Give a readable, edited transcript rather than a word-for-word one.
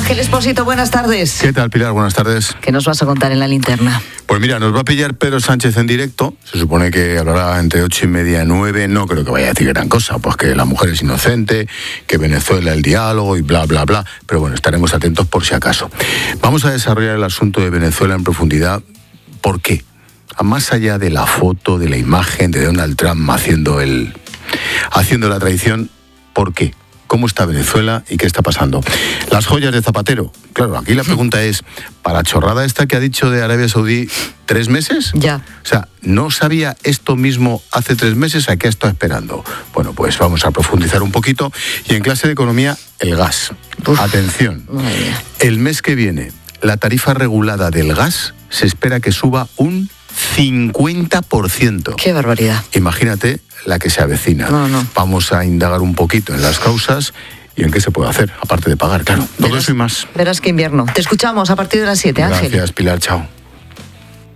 Ángel Expósito, buenas tardes. ¿Qué tal, Pilar? Buenas tardes. ¿Qué nos vas a contar en la linterna? Pues mira, nos va a pillar Pedro Sánchez en directo. Se supone que hablará entre 8:30 y 9. No creo que vaya a decir gran cosa, pues que la mujer es inocente, que Venezuela el diálogo y bla, bla, bla. Pero bueno, estaremos atentos por si acaso. Vamos a desarrollar el asunto de Venezuela en profundidad. ¿Por qué? Más allá de la foto, de la imagen de Donald Trump haciendo la traición, ¿por qué? ¿Cómo está Venezuela y qué está pasando? Las joyas de Zapatero. Claro, aquí la pregunta es, ¿para chorrada esta que ha dicho de Arabia Saudí 3 meses? Ya. O sea, ¿no sabía esto mismo hace 3 meses? ¿A qué está esperando? Bueno, pues vamos a profundizar un poquito. Y en clase de economía, el gas. Uf. Atención, el mes que viene, la tarifa regulada del gas se espera que suba un 50%. ¡Qué barbaridad! Imagínate la que se avecina. No. Vamos a indagar un poquito en las causas y en qué se puede hacer, aparte de pagar, claro. Todo eso y más. Verás qué invierno. Te escuchamos a partir de las 7, Ángel. Gracias, Pilar. Chao.